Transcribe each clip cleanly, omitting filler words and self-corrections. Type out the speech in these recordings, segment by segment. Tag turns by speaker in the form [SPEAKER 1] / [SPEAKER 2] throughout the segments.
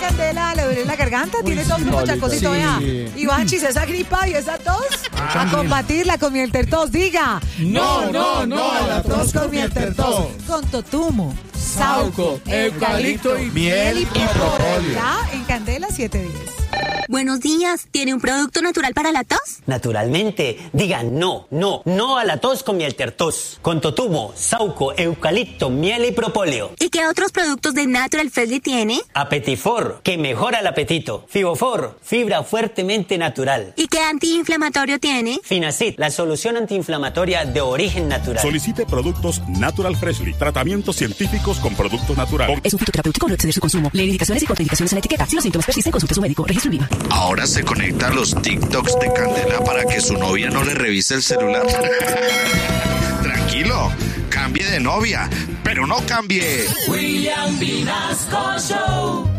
[SPEAKER 1] Candela, le duele la garganta, tiene tos como chacosito, vea. Ivanchis, esa gripa y esa tos, a combatirla con miel tertos, diga.
[SPEAKER 2] No, a la tos con miel tertos.
[SPEAKER 1] Con totumo,
[SPEAKER 2] Sauco, eucalipto y miel y propóleo.
[SPEAKER 1] Ya, en Candela 710.
[SPEAKER 3] Buenos días, ¿tiene un producto natural para la tos?
[SPEAKER 4] Naturalmente, digan no a la tos con miel tertos. Con totumo, sauco, eucalipto, miel y propóleo.
[SPEAKER 3] ¿Y qué otros productos de Natural Freshly tiene?
[SPEAKER 4] Apetifor, que mejora el apetito. Fibofor, fibra fuertemente natural.
[SPEAKER 3] ¿Y qué antiinflamatorio tiene?
[SPEAKER 4] Finacid, la solución antiinflamatoria de origen natural.
[SPEAKER 5] Solicite productos Natural Freshly. Tratamientos científicos con productos naturales.
[SPEAKER 6] Es un fitoterapéutico, no exceder su consumo. Lee indicaciones y contraindicaciones en la etiqueta. Si los síntomas persisten, consulte a su médico. Registro INVIMA.
[SPEAKER 7] Ahora se conecta a los TikToks de Candela para que su novia no le revise el celular. Tranquilo, cambie de novia, pero no cambie.
[SPEAKER 2] William Vinasco Show.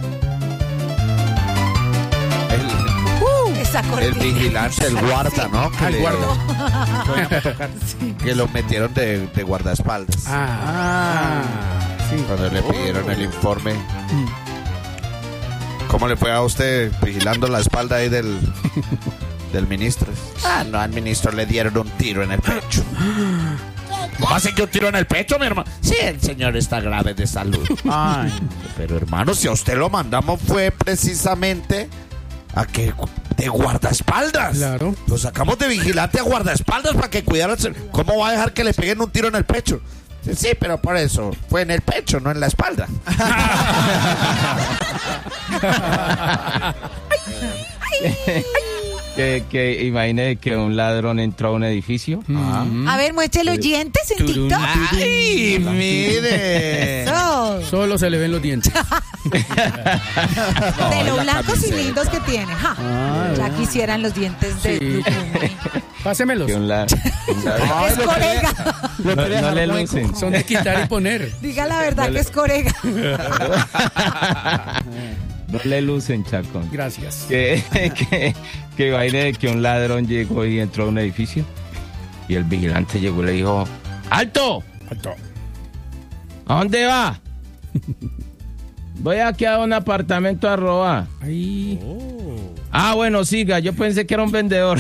[SPEAKER 1] Esa
[SPEAKER 8] El
[SPEAKER 1] cortina.
[SPEAKER 8] vigilante, el guarda, ¿no? Que
[SPEAKER 2] El
[SPEAKER 8] le-
[SPEAKER 2] guarda.
[SPEAKER 8] Que lo metieron de guardaespaldas.
[SPEAKER 2] Sí.
[SPEAKER 8] Cuando le pidieron el informe. ¿Cómo le fue a usted vigilando la espalda ahí del ministro? No, al ministro le dieron un tiro en el pecho. ¿Cómo hace que un tiro en el pecho, mi hermano? Sí, el señor está grave de salud. Ay, pero hermano, si a usted lo mandamos fue precisamente a que de guardaespaldas.
[SPEAKER 2] Claro.
[SPEAKER 8] Lo sacamos de vigilante a guardaespaldas para que cuidara. ¿Cómo va a dejar que le peguen un tiro en el pecho? Sí, pero por eso fue en el pecho, no en la espalda.
[SPEAKER 9] Que imagine que un ladrón entró a un edificio.
[SPEAKER 1] A ver, muestre los dientes en TikTok.
[SPEAKER 8] ¡Ay, mire!
[SPEAKER 1] Eso.
[SPEAKER 2] Solo se le ven los dientes.
[SPEAKER 1] De lo
[SPEAKER 8] la
[SPEAKER 1] blancos y
[SPEAKER 8] camiseta.
[SPEAKER 1] lindos que tiene. Ja. Ya quisieran los dientes de
[SPEAKER 2] Sí.
[SPEAKER 1] Lucumi.
[SPEAKER 2] Pásemelos.
[SPEAKER 9] Que un ladrón.
[SPEAKER 1] Es corega.
[SPEAKER 9] No le lucen.
[SPEAKER 2] Son de quitar y poner.
[SPEAKER 1] Diga la verdad que es corega.
[SPEAKER 9] No le lucen, Chacón.
[SPEAKER 2] Gracias.
[SPEAKER 9] Que imagine que un ladrón llegó y entró a un edificio y el vigilante llegó y le dijo: ¡Alto!
[SPEAKER 2] Alto.
[SPEAKER 9] ¿A dónde va? Voy aquí a un apartamento a robar.
[SPEAKER 2] Ahí.
[SPEAKER 9] Ah, bueno, siga. Yo pensé que era un vendedor.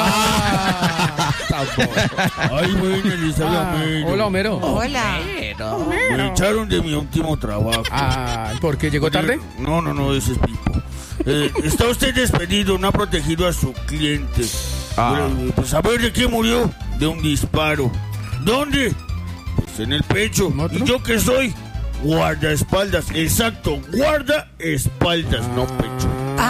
[SPEAKER 10] Ay, bueno, Elizabeth.
[SPEAKER 2] Hola, Homero.
[SPEAKER 1] Hola.
[SPEAKER 10] Me echaron de mi último trabajo.
[SPEAKER 2] ¿Por qué llegó tarde?
[SPEAKER 10] No, ese es Pipo. Está usted despedido, no ha protegido a su cliente. Pues a ver de qué murió. De un disparo. ¿Dónde? Pues en el pecho.
[SPEAKER 2] ¿Otro?
[SPEAKER 10] ¿Y yo qué soy? Guardaespaldas. Exacto, guardaespaldas, no pecho.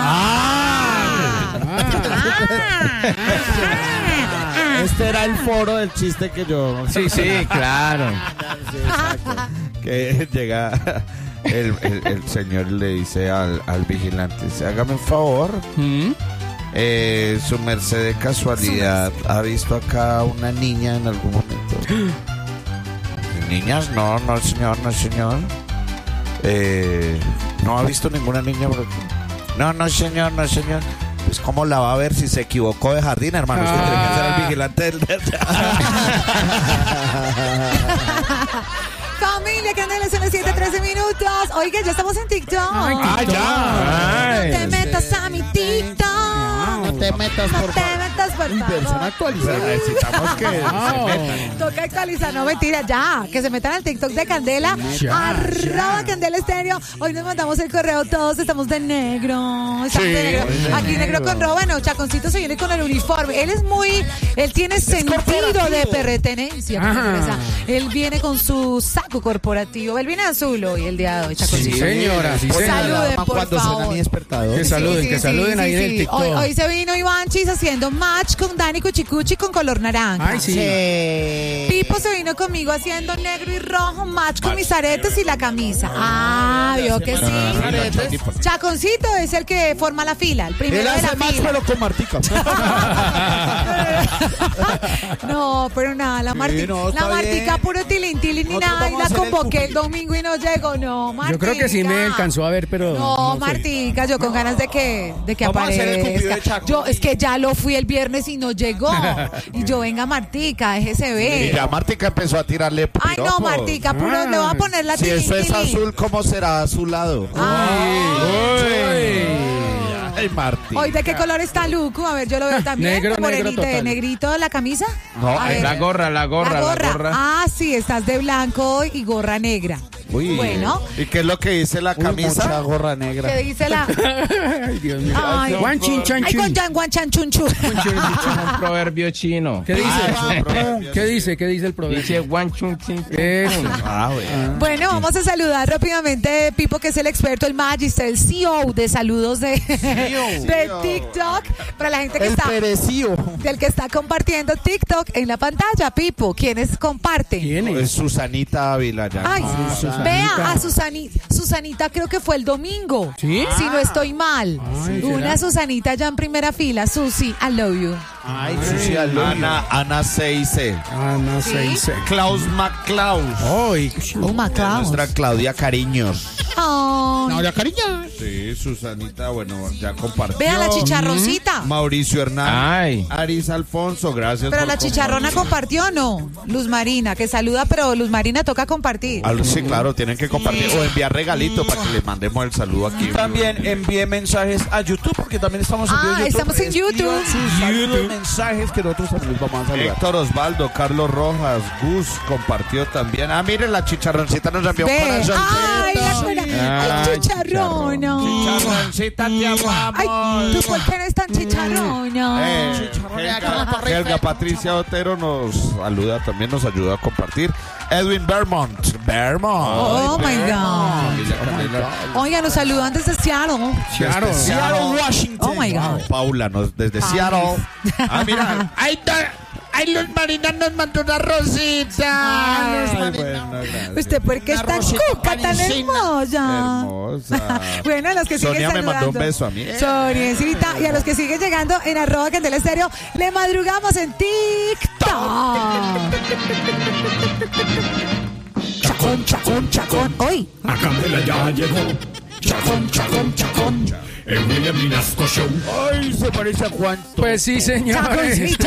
[SPEAKER 8] Este era el foro del chiste que yo...
[SPEAKER 9] Sí,
[SPEAKER 8] claro. Que llega el señor y le dice al vigilante, dice, hágame un favor. Su merced de casualidad ha visto acá una niña en algún momento. ¿Niñas? No, señor. No ha visto ninguna niña por aquí. No, señor. Pues cómo la va a ver si se equivocó de jardín, hermano. Usted tiene que ser el vigilante del...
[SPEAKER 1] Familia Candela, son las 7:13 minutos. Oiga, ya estamos en TikTok.
[SPEAKER 8] ya!
[SPEAKER 1] No te metas a mi TikTok.
[SPEAKER 8] No te metas,
[SPEAKER 1] No
[SPEAKER 8] por
[SPEAKER 1] te
[SPEAKER 8] favor.
[SPEAKER 1] metas, por
[SPEAKER 8] Versión
[SPEAKER 1] favor.
[SPEAKER 8] actualizada. Necesitamos que se metan.
[SPEAKER 1] Toca actualizar, no mentira, ya. Que se metan al TikTok de Candela. @Candela Estéreo. Hoy nos mandamos el correo, todos estamos de negro. Estamos de negro. Aquí negro con rojo. Bueno, Chaconcito se viene con el uniforme. Él tiene sentido de pertenencia.
[SPEAKER 2] Ajá.
[SPEAKER 1] Él viene con su saco corporativo. Él viene azul hoy, el día de hoy, Chaconcito.
[SPEAKER 2] Sí, señora. Sí, señora.
[SPEAKER 1] Saluden, por
[SPEAKER 8] Cuando suena
[SPEAKER 1] favor.
[SPEAKER 8] mi despertador.
[SPEAKER 2] Que saluden ahí en el TikTok.
[SPEAKER 1] Hoy se vino Ivanchis haciendo match con Dani Cuchicuchi con color naranja.
[SPEAKER 2] Ay, sí.
[SPEAKER 1] Pipo se vino conmigo haciendo negro y rojo, match con mis aretes y la camisa. Vio que sí. Chaconcito es el que forma la fila, el primero de la fila.
[SPEAKER 8] pero con Martica.
[SPEAKER 1] No, pero nada, la Martica,
[SPEAKER 8] no, está
[SPEAKER 1] Martica
[SPEAKER 8] bien.
[SPEAKER 1] puro tilín y
[SPEAKER 8] Nosotros
[SPEAKER 1] nada, y
[SPEAKER 8] vamos a
[SPEAKER 1] la
[SPEAKER 8] hacer el
[SPEAKER 1] convoqué el domingo y no llegó, no, Martica.
[SPEAKER 2] Yo creo que sí me alcanzó a ver, pero...
[SPEAKER 1] No,
[SPEAKER 2] sé.
[SPEAKER 1] Martica, yo con ganas de que
[SPEAKER 8] Vamos a hacer el cupido
[SPEAKER 1] aparezca.
[SPEAKER 8] de Chaco.
[SPEAKER 1] No, es que ya lo fui el viernes y no llegó. Y yo, venga, Martica, déjese ver.
[SPEAKER 8] Y ya Martica empezó a tirarle
[SPEAKER 1] Ay, no, Martica, puro, le voy a poner la
[SPEAKER 8] Si eso es
[SPEAKER 1] tilín.
[SPEAKER 8] azul, ¿cómo será azulado? Ay, Martín.
[SPEAKER 1] Hoy, ¿de qué color está Luco? A ver, yo lo veo también.
[SPEAKER 2] Negro, negro total.
[SPEAKER 1] ¿Negrito de la camisa?
[SPEAKER 8] No,
[SPEAKER 1] A ver.
[SPEAKER 9] La gorra.
[SPEAKER 1] Ah, sí, estás de blanco y gorra negra.
[SPEAKER 8] Uy.
[SPEAKER 1] Bueno.
[SPEAKER 8] ¿Y qué es lo que dice la camisa?
[SPEAKER 2] Mucha gorra negra.
[SPEAKER 1] ¿Qué dice la...?
[SPEAKER 2] Ay, Dios mío.
[SPEAKER 1] Ay,
[SPEAKER 2] Guan chin chan
[SPEAKER 1] ay,
[SPEAKER 2] chin.
[SPEAKER 1] con Jan Guan Chan Chun Chun.
[SPEAKER 9] Es un proverbio chino.
[SPEAKER 2] ¿Qué dice?
[SPEAKER 8] proverbio,
[SPEAKER 2] ¿Qué dice? ¿Qué dice el proverbio?
[SPEAKER 9] Dice Guan Chun Chin.
[SPEAKER 2] Eso.
[SPEAKER 8] Bueno.
[SPEAKER 1] Bueno, vamos a saludar rápidamente a Pipo, que es el experto, el magister, el CEO de saludos de TikTok. Para la gente que está... Del que está compartiendo TikTok en la pantalla, Pipo. ¿Quiénes comparten?
[SPEAKER 2] ¿Quién
[SPEAKER 8] Es
[SPEAKER 2] es?
[SPEAKER 8] Susanita Ávila ya.
[SPEAKER 1] Ay,
[SPEAKER 2] Susanita.
[SPEAKER 1] vea a Susanita creo que fue el domingo.
[SPEAKER 2] ¿Sí?
[SPEAKER 1] Si no estoy mal.
[SPEAKER 2] Ay,
[SPEAKER 1] Una
[SPEAKER 2] ¿será?
[SPEAKER 1] Susanita ya en primera fila. Susi, I love you.
[SPEAKER 8] Ay, Susi, Ana C.I.C.
[SPEAKER 2] Ana
[SPEAKER 1] ¿Sí?
[SPEAKER 8] Klaus McClaus.
[SPEAKER 2] Ay,
[SPEAKER 1] Oh, Macao.
[SPEAKER 8] Nuestra Claudia Cariños.
[SPEAKER 1] Oh.
[SPEAKER 2] no, ya cariño.
[SPEAKER 8] Sí, Susanita, bueno, ya compartió.
[SPEAKER 1] Vea la chicharroncita.
[SPEAKER 8] Mauricio Hernández.
[SPEAKER 9] Ay.
[SPEAKER 8] Aris Alfonso, gracias.
[SPEAKER 1] Pero
[SPEAKER 8] por
[SPEAKER 1] la chicharrona compartió, ¿no? Luz Marina, que saluda, pero Luz Marina toca compartir.
[SPEAKER 8] Sí, claro, tienen que compartir o enviar regalito para que le mandemos el saludo aquí.
[SPEAKER 11] También envíe mensajes a YouTube, porque también estamos en YouTube.
[SPEAKER 1] Estamos en
[SPEAKER 11] Escriban
[SPEAKER 1] YouTube.
[SPEAKER 11] sus saludos, mensajes que nosotros también les vamos a saludar.
[SPEAKER 8] Héctor Osvaldo, Carlos Rojas, Gus compartió también. Ah, miren, la chicharroncita nos envió un
[SPEAKER 1] Ve.
[SPEAKER 8] corazoncito.
[SPEAKER 1] Ay, la ay, chicharrona.
[SPEAKER 8] Chicharroncita, te amamos.
[SPEAKER 1] Ay, ¿tú por qué eres tan chicharrona?
[SPEAKER 8] Helga Patricia Otero nos saluda, también nos ayuda a compartir. Edwin Vermont.
[SPEAKER 1] Oh, my God. Oiga, nos saludan desde Seattle.
[SPEAKER 8] Seattle,
[SPEAKER 11] Washington.
[SPEAKER 1] Oh, my God.
[SPEAKER 8] Paula, desde Seattle. Ah, mira. Ay, Luz Marina nos mandó una rosita. Ay, bueno, gracias.
[SPEAKER 1] ¿Usted por qué está cuca tan hermosa?
[SPEAKER 8] Hermosa.
[SPEAKER 1] Bueno, a los que siguen
[SPEAKER 8] Sonia me
[SPEAKER 1] saludando.
[SPEAKER 8] mandó un beso a mí.
[SPEAKER 1] Soniecita. Y a los que siguen llegando en @Candela Estéreo, le madrugamos en TikTok. Chacón. Hoy.
[SPEAKER 12] A Candela ya llegó. Chacón. El William Vinasco Show.
[SPEAKER 11] Ay, se parece a Juan.
[SPEAKER 2] Pues sí, señores.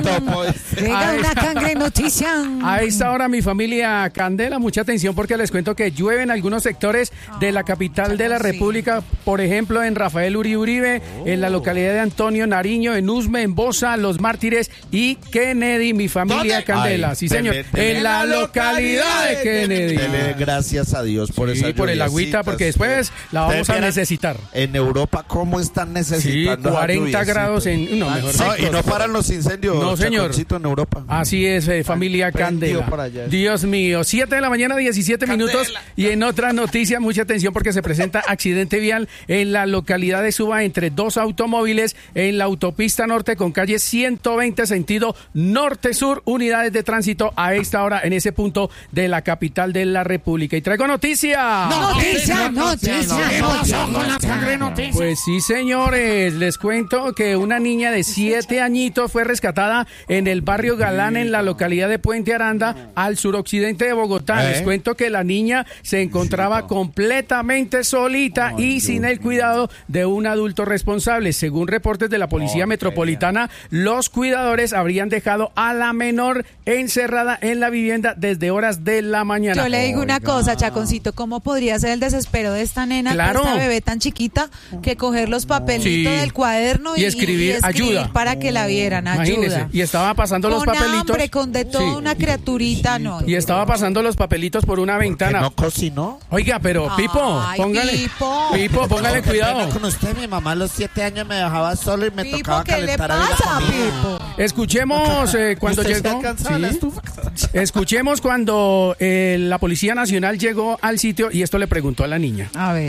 [SPEAKER 1] Venga, una cangre noticia.
[SPEAKER 2] A esta hora, mi familia Candela, mucha atención porque les cuento que llueve en algunos sectores de la capital de la República, por ejemplo, en Rafael Uribe, en la localidad de Antonio Nariño, en Usme, en Bosa, Los Mártires y Kennedy, mi familia Candela.
[SPEAKER 8] Ay,
[SPEAKER 2] Sí, señor. En la localidad de Kennedy.
[SPEAKER 8] Dele gracias a Dios por esa
[SPEAKER 2] Sí, por el agüita, porque después la vamos a necesitar.
[SPEAKER 8] En Europa, ¿cómo están
[SPEAKER 2] Sí,
[SPEAKER 8] necesitando?
[SPEAKER 2] 40 grados en... No, mejor
[SPEAKER 8] No, y no paran los incendios.
[SPEAKER 2] No, señor.
[SPEAKER 8] Chaconcito, en Europa.
[SPEAKER 2] Así es, familia
[SPEAKER 8] Prendido
[SPEAKER 2] Candela.
[SPEAKER 8] por allá.
[SPEAKER 2] Dios mío, 7 de la mañana, 17 minutos. Y en otra noticia, mucha atención porque se presenta accidente vial en la localidad de Suba entre dos automóviles en la autopista norte con calle 120 sentido norte-sur. Unidades de tránsito a esta hora en ese punto de la capital de la República. Y traigo noticia.
[SPEAKER 1] Noticia.
[SPEAKER 12] ¿Qué pasó con la sangre noticia?
[SPEAKER 2] Pues sí, señores, les cuento que una niña de 7 añitos fue rescatada en el barrio Galán, en la localidad de Puente Aranda, al suroccidente de Bogotá. Les cuento que la niña se encontraba completamente solita y sin el cuidado de un adulto responsable. Según reportes de la Policía Metropolitana, los cuidadores habrían dejado a la menor encerrada en la vivienda desde horas de la mañana.
[SPEAKER 1] Yo le digo una cosa, Chaconcito, ¿cómo podría ser el desespero de esta nena,
[SPEAKER 2] Claro.
[SPEAKER 1] esta bebé tan chiquita, que coger los papelitos
[SPEAKER 2] Sí.
[SPEAKER 1] del cuaderno
[SPEAKER 2] Y escribir ayuda.
[SPEAKER 1] para que la vieran,
[SPEAKER 2] Imagínese,
[SPEAKER 1] ayuda?
[SPEAKER 2] y estaba pasando los
[SPEAKER 1] Con
[SPEAKER 2] papelitos.
[SPEAKER 1] hambre, con de todo,
[SPEAKER 2] Sí.
[SPEAKER 1] una criaturita, no.
[SPEAKER 2] Y estaba pasando los papelitos por una ventana.
[SPEAKER 8] ¿No cocinó?
[SPEAKER 2] Oiga, pero Pipo,
[SPEAKER 1] Ay,
[SPEAKER 2] póngale.
[SPEAKER 1] Pipo.
[SPEAKER 2] Póngale cuidado.
[SPEAKER 8] Con usted, mi mamá a los 7 años me dejaba solo y me
[SPEAKER 1] Pipo,
[SPEAKER 8] tocaba
[SPEAKER 1] ¿qué le
[SPEAKER 8] calentar ahí la
[SPEAKER 1] pasa,
[SPEAKER 8] comida.
[SPEAKER 1] Pipo?
[SPEAKER 2] Escuchemos cuando
[SPEAKER 8] ¿Usted está
[SPEAKER 2] llegó.
[SPEAKER 8] cansado de la
[SPEAKER 2] Sí.
[SPEAKER 8] estufa?
[SPEAKER 2] Escuchemos cuando la Policía Nacional llegó al sitio y esto le preguntó a la niña.
[SPEAKER 1] A ver.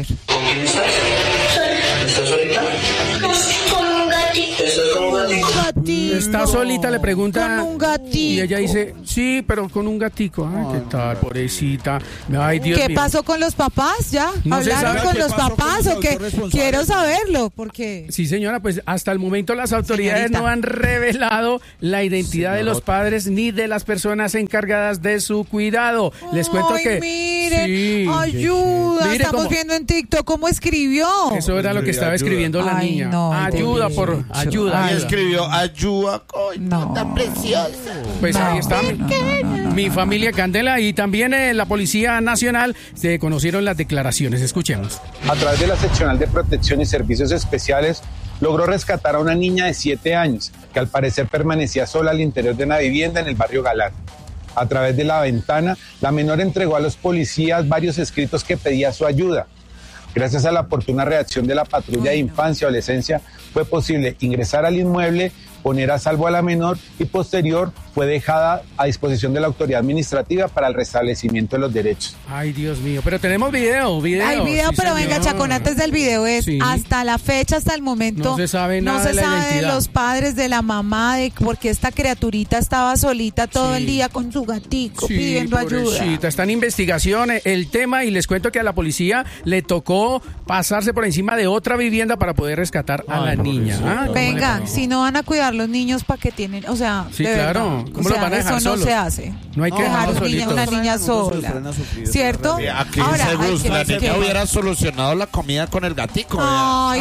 [SPEAKER 13] ¿Estás solita? Con un gatito. ¿Estás con un gatito?
[SPEAKER 2] ¿Está solita? Le pregunta.
[SPEAKER 1] Con un gatito.
[SPEAKER 2] Y ella dice, sí, pero con un gatico. Ay, ¿qué tal, pobrecita? Ay, Dios
[SPEAKER 1] ¿Qué
[SPEAKER 2] mío.
[SPEAKER 1] pasó con los papás? ¿Ya?
[SPEAKER 2] No se
[SPEAKER 1] ¿Hablaron
[SPEAKER 2] sabe
[SPEAKER 1] con
[SPEAKER 2] qué
[SPEAKER 1] los
[SPEAKER 2] pasó
[SPEAKER 1] papás
[SPEAKER 11] con los
[SPEAKER 1] o qué?
[SPEAKER 11] adultos responsables.
[SPEAKER 1] Quiero saberlo, porque...
[SPEAKER 2] Sí, señora, pues hasta el momento las autoridades
[SPEAKER 1] Señorita.
[SPEAKER 2] no han revelado la identidad de los padres ni de las personas encargadas de su cuidado. Les cuento
[SPEAKER 1] Ay,
[SPEAKER 2] que...
[SPEAKER 1] miren,
[SPEAKER 2] Sí.
[SPEAKER 1] ayuda,
[SPEAKER 2] Mire
[SPEAKER 1] estamos
[SPEAKER 2] cómo-
[SPEAKER 1] viendo en TikTok cómo escribió.
[SPEAKER 2] Eso era lo que estaba escribiendo la
[SPEAKER 1] Ay,
[SPEAKER 2] niña.
[SPEAKER 1] no,
[SPEAKER 2] Ayuda
[SPEAKER 1] pobrecita.
[SPEAKER 2] por ayuda.
[SPEAKER 8] Y escribió ayuda,
[SPEAKER 1] no,
[SPEAKER 8] tan preciosa.
[SPEAKER 2] Pues
[SPEAKER 1] no,
[SPEAKER 2] ahí está
[SPEAKER 1] no.
[SPEAKER 2] mi familia Candela y también la Policía Nacional se conocieron las declaraciones. Escuchemos.
[SPEAKER 14] A través de la Seccional de Protección y Servicios Especiales logró rescatar a una niña de 7 años que al parecer permanecía sola al interior de una vivienda en el barrio Galán. A través de la ventana, la menor entregó a los policías varios escritos que pedía su ayuda. Gracias a la oportuna reacción de la patrulla de infancia y adolescencia, fue posible ingresar al inmueble, poner a salvo a la menor y posterior fue dejada a disposición de la autoridad administrativa para el restablecimiento de los derechos.
[SPEAKER 2] Ay, Dios mío, pero tenemos video.
[SPEAKER 1] Hay video,
[SPEAKER 2] sí,
[SPEAKER 1] pero
[SPEAKER 2] señor.
[SPEAKER 1] venga, Chacón, antes del video
[SPEAKER 2] Sí.
[SPEAKER 1] hasta la fecha, hasta el momento,
[SPEAKER 2] No se sabe nada de la
[SPEAKER 1] de
[SPEAKER 2] identidad.
[SPEAKER 1] los padres, de la mamá, de porque esta criaturita estaba solita todo
[SPEAKER 2] Sí.
[SPEAKER 1] el día con su gatico
[SPEAKER 2] Sí,
[SPEAKER 1] pidiendo ayuda.
[SPEAKER 2] pobrecita, está en investigación el tema y les cuento que a la policía le tocó pasarse por encima de otra vivienda para poder rescatar a la niña.
[SPEAKER 1] Venga, si no van a cuidar los niños, ¿para qué tienen? O sea,
[SPEAKER 2] Sí,
[SPEAKER 1] de
[SPEAKER 2] claro.
[SPEAKER 1] verdad,
[SPEAKER 2] ¿Cómo
[SPEAKER 1] o
[SPEAKER 2] los
[SPEAKER 1] sea,
[SPEAKER 2] van a dejar
[SPEAKER 1] eso no
[SPEAKER 2] solos?
[SPEAKER 1] se hace.
[SPEAKER 2] No hay que
[SPEAKER 1] dejar
[SPEAKER 2] dejarlos
[SPEAKER 1] una
[SPEAKER 2] solitos.
[SPEAKER 1] niña sola, ¿cierto?
[SPEAKER 8] Aquí
[SPEAKER 1] Ahora,
[SPEAKER 8] se
[SPEAKER 1] hay
[SPEAKER 8] gusta, la
[SPEAKER 1] que-
[SPEAKER 8] niña hubiera solucionado la comida con el gatico.
[SPEAKER 1] Ay,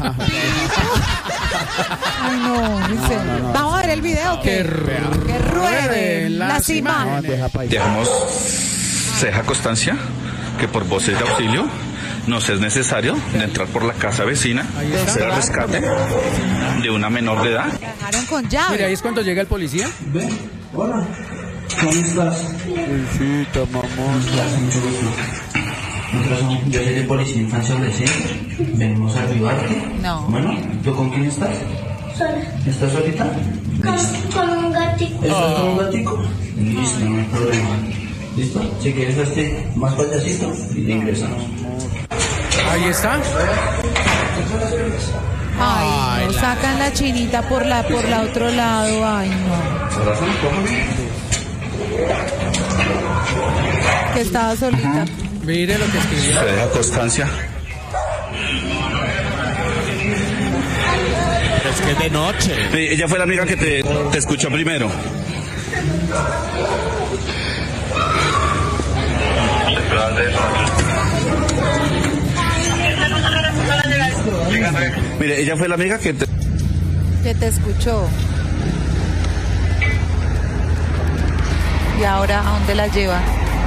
[SPEAKER 1] ay, no, en serio. Vamos a ver el video que rueden las imágenes.
[SPEAKER 15] Dejamos, se deja constancia que por voces de auxilio nos es necesario de entrar por la casa vecina, hacer el rescate de una menor de edad.
[SPEAKER 1] Dejaron con llave.
[SPEAKER 2] Mira, ahí es cuando llega el policía.
[SPEAKER 16] Hola, ¿cómo estás?
[SPEAKER 8] Hijita, mamá.
[SPEAKER 16] Yo soy de Policía Infancia Adolescente. Venimos a ayudarte.
[SPEAKER 1] No.
[SPEAKER 16] Bueno, ¿tú con quién estás?
[SPEAKER 13] Sola.
[SPEAKER 16] ¿Estás solita?
[SPEAKER 13] Con un gatito.
[SPEAKER 16] ¿Estás con un gatico? Listo, no hay problema. ¿Listo? Si quieres este más payasito y te ingresamos.
[SPEAKER 2] Ahí está.
[SPEAKER 1] Ay, no, sacan la chinita por la otro lado. Ay, no. Que estaba solita.
[SPEAKER 2] Mire lo que escribió.
[SPEAKER 15] Se deja constancia.
[SPEAKER 8] Pero es que es de noche.
[SPEAKER 15] Ella fue la amiga que te escuchó primero. Mire, ella fue la amiga que
[SPEAKER 1] te escuchó. ¿Y ahora a dónde la lleva?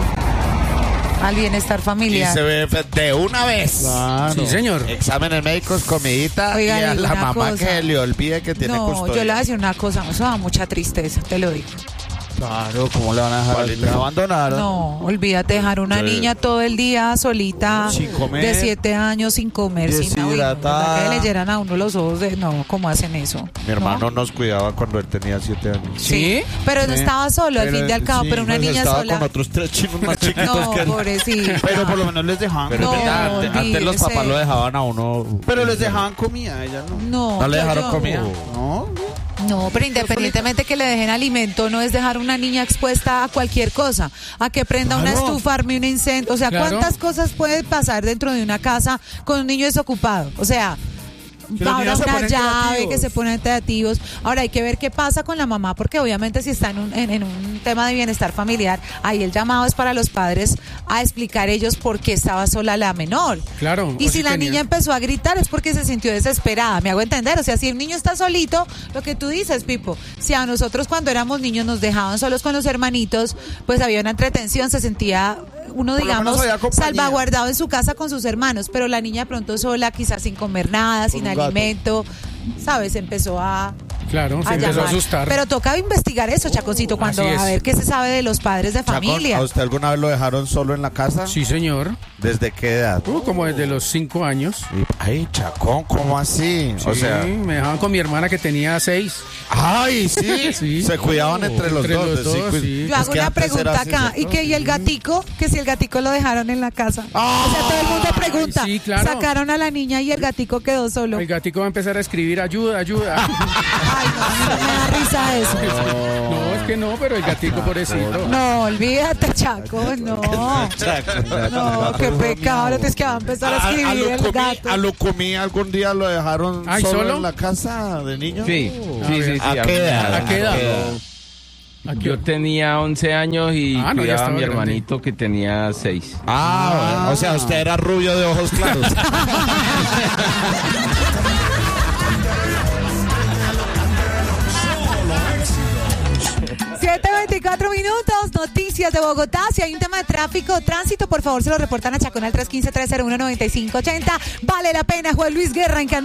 [SPEAKER 1] Al bienestar
[SPEAKER 8] Y
[SPEAKER 1] familiar.
[SPEAKER 8] se ve de una vez.
[SPEAKER 2] Claro. Sí, señor.
[SPEAKER 8] Exámenes médicos, comidita.
[SPEAKER 1] Oiga,
[SPEAKER 8] y a
[SPEAKER 1] digo
[SPEAKER 8] la
[SPEAKER 1] una
[SPEAKER 8] mamá
[SPEAKER 1] cosa.
[SPEAKER 8] que le olvide que tiene
[SPEAKER 1] No,
[SPEAKER 8] custodia.
[SPEAKER 1] yo le voy a decir una cosa, eso da mucha tristeza, te lo digo.
[SPEAKER 8] Claro, ¿cómo le van a dejar? ¿Le abandonaron?
[SPEAKER 1] No, olvídate dejar una
[SPEAKER 8] Sí.
[SPEAKER 1] niña todo el día solita,
[SPEAKER 8] Sin comer.
[SPEAKER 1] de 7 años, sin comer, sin nada.
[SPEAKER 8] Deshidratada.
[SPEAKER 1] Que le llenan a uno los ojos de, no, ¿cómo hacen eso?
[SPEAKER 8] Mi hermano nos cuidaba cuando él tenía 7 años.
[SPEAKER 1] Sí, pero no estaba solo, al fin y al cabo, pero una
[SPEAKER 8] pues
[SPEAKER 1] niña
[SPEAKER 8] estaba
[SPEAKER 1] sola.
[SPEAKER 8] con otros 3 chinos más chiquitos
[SPEAKER 1] No,
[SPEAKER 8] que él.
[SPEAKER 1] pobrecita.
[SPEAKER 11] Pero por lo menos les dejaban.
[SPEAKER 8] Pero
[SPEAKER 1] No,
[SPEAKER 8] es verdad, antes los papás
[SPEAKER 1] olvídese.
[SPEAKER 8] lo dejaban a uno.
[SPEAKER 11] Pero les dejaban comida, ella no.
[SPEAKER 1] No,
[SPEAKER 8] ¿No le
[SPEAKER 1] yo-
[SPEAKER 8] dejaron
[SPEAKER 1] yo-
[SPEAKER 8] comida?
[SPEAKER 11] No.
[SPEAKER 1] No, pero independientemente que le dejen alimento, no es dejar una niña expuesta a cualquier cosa, a que prenda una
[SPEAKER 8] Claro.
[SPEAKER 1] estufa, arme un incendio. O sea,
[SPEAKER 2] Claro.
[SPEAKER 1] ¿cuántas cosas puede pasar dentro de una casa con un niño desocupado? O sea,
[SPEAKER 11] Que los
[SPEAKER 1] ahora
[SPEAKER 11] niños se
[SPEAKER 1] una
[SPEAKER 11] ponen
[SPEAKER 1] llave,
[SPEAKER 11] creativos.
[SPEAKER 1] que se ponen creativos. Ahora hay que ver qué pasa con la mamá, porque obviamente si está en un tema de bienestar familiar, ahí el llamado es para los padres a explicar ellos por qué estaba sola la menor.
[SPEAKER 2] Claro.
[SPEAKER 1] Y
[SPEAKER 2] o
[SPEAKER 1] si la
[SPEAKER 2] tenía-
[SPEAKER 1] niña empezó a gritar es porque se sintió desesperada, me hago entender. O sea, si un niño está solito, lo que tú dices, Pipo, si a nosotros cuando éramos niños nos dejaban solos con los hermanitos, pues había una entretención, se sentía uno,
[SPEAKER 11] Por lo
[SPEAKER 1] digamos,
[SPEAKER 11] menos había compañía.
[SPEAKER 1] salvaguardado en su casa con sus hermanos, pero la niña de pronto sola, quizás sin comer nada, sin
[SPEAKER 8] un gato.
[SPEAKER 1] alimento, ¿sabes? Empezó a
[SPEAKER 2] Claro, se empezó a
[SPEAKER 1] llamar.
[SPEAKER 2] asustar.
[SPEAKER 1] Pero toca investigar eso, Chaconcito, cuando
[SPEAKER 2] Así es.
[SPEAKER 1] a ver qué se sabe de los padres de
[SPEAKER 8] Chacón,
[SPEAKER 1] familia.
[SPEAKER 8] ¿a usted alguna vez lo dejaron solo en la casa?
[SPEAKER 2] Sí, señor.
[SPEAKER 8] ¿Desde qué edad?
[SPEAKER 2] Como desde los 5 años.
[SPEAKER 8] Ay, Chacón, ¿cómo así? O
[SPEAKER 2] Sí,
[SPEAKER 8] sea,
[SPEAKER 2] me dejaban con mi hermana que tenía 6.
[SPEAKER 8] ay, sí.
[SPEAKER 2] Sí.
[SPEAKER 8] Se cuidaban entre los dos.
[SPEAKER 2] Los dos,
[SPEAKER 8] sí,
[SPEAKER 2] sí.
[SPEAKER 1] Yo
[SPEAKER 8] Es
[SPEAKER 1] hago
[SPEAKER 8] que
[SPEAKER 1] una
[SPEAKER 8] antes
[SPEAKER 1] pregunta
[SPEAKER 8] era así,
[SPEAKER 1] acá,
[SPEAKER 8] ¿cierto?
[SPEAKER 1] ¿y el gatico? Que si el gatico lo dejaron en la casa. O sea, todo el mundo pregunta.
[SPEAKER 2] sí, claro.
[SPEAKER 1] Sacaron a la niña y el gatico quedó solo.
[SPEAKER 2] El gatico va a empezar a escribir ayuda, ayuda.
[SPEAKER 1] Ay, no, me da risa eso.
[SPEAKER 2] No, es que no, pero el gatico pobrecito.
[SPEAKER 1] No, olvídate, Chaco, no. No, qué pecado, lo tienes que va a empezar a escribir el gato.
[SPEAKER 8] ¿A Lucumí algún día lo dejaron
[SPEAKER 2] Ay,
[SPEAKER 8] solo
[SPEAKER 2] ¿solo?
[SPEAKER 8] en la casa de niño?
[SPEAKER 9] Sí, sí, sí.
[SPEAKER 8] ¿A qué edad?
[SPEAKER 2] ¿A qué edad?
[SPEAKER 9] Yo tenía 11 años y
[SPEAKER 2] Ah, no, ya
[SPEAKER 9] cuidaba a
[SPEAKER 2] estaba
[SPEAKER 9] mi
[SPEAKER 2] grande.
[SPEAKER 9] hermanito que tenía 6.
[SPEAKER 8] Ah, bueno, o sea, usted era rubio de ojos claros.
[SPEAKER 1] policías de Bogotá. Si hay un tema de tráfico o tránsito, por favor se lo reportan a Chacón al 315-301-9580. Vale la pena, Juan Luis Guerra en